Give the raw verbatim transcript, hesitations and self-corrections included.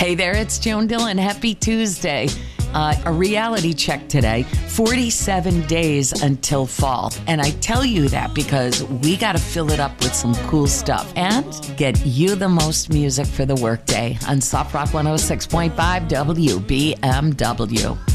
Hey there, it's Joan Dillon. Happy Tuesday. Uh, a reality check today, forty-seven days until fall. And I tell you that because we got to fill it up with some cool stuff and get you the most music for the workday on Soft Rock one oh six point five W B M W.